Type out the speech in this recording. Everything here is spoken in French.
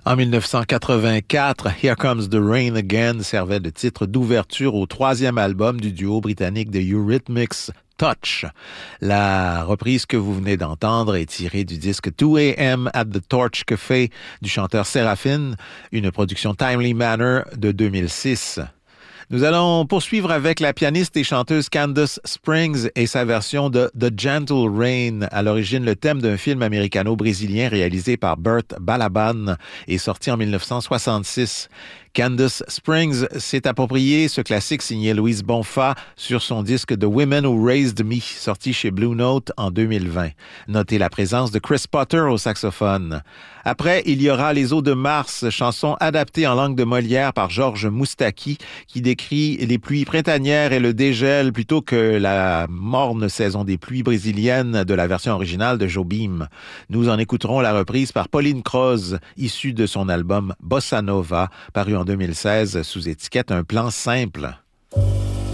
En 1984, Here Comes the Rain Again servait de titre d'ouverture au troisième album du duo britannique de Eurythmics, Touch. La reprise que vous venez d'entendre est tirée du disque 2 AM at the Torch Cafe du chanteur Seraphine, une production Timely Manner de 2006. Nous allons poursuivre avec la pianiste et chanteuse Candace Springs et sa version de The Gentle Rain, à l'origine le thème d'un film américano-brésilien réalisé par Burt Balaban et sorti en 1966. Candace Springs s'est approprié ce classique signé Louise Bonfa sur son disque The Women Who Raised Me, sorti chez Blue Note en 2020. Notez la présence de Chris Potter au saxophone. Après, il y aura Les Eaux de Mars, chanson adaptée en langue de Molière par Georges Moustaki, qui décrit les pluies printanières et le dégel plutôt que la morne saison des pluies brésiliennes de la version originale de Jobim. Nous en écouterons la reprise par Pauline Croze, issue de son album Bossa Nova, paru en 2016 sous étiquette Un plan simple.